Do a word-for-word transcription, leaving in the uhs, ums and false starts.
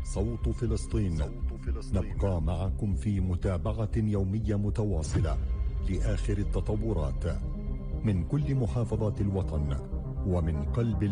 صوت فلسطين. نبقى معكم في متابعة يومية متواصلة لآخر التطورات من كل محافظات الوطن ومن قلب